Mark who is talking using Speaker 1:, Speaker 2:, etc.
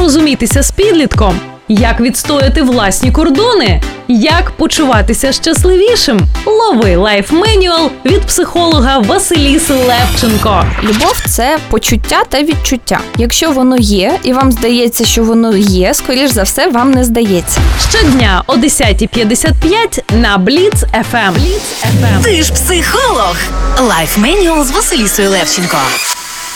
Speaker 1: порозумітися з підлітком, як відстояти власні кордони, як почуватися щасливішим. Лови лайф-менюал від психолога Василіси Левченко.
Speaker 2: Любов – це почуття та відчуття. Якщо воно є, і вам здається, що воно є, скоріш за все, вам не здається.
Speaker 1: Щодня о 10:55 на Бліц FM.
Speaker 3: Ти ж психолог. Лайф-менюал з Василісою Левченко.